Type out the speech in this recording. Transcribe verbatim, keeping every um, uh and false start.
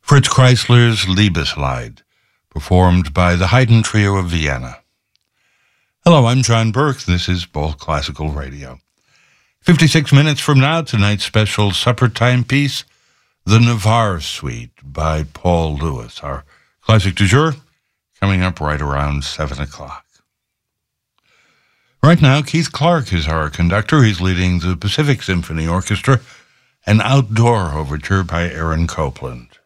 Fritz Kreisler's Liebeslied, performed by the Haydn Trio of Vienna. Hello, I'm John Burke. This is Bold Classical Radio. fifty-six minutes from now, tonight's special supper time piece, The Navarre Suite by Paul Lewis. Our classic du jour coming up right around seven o'clock. Right now, Keith Clark is our conductor. He's leading the Pacific Symphony Orchestra, an outdoor overture by Aaron Copland.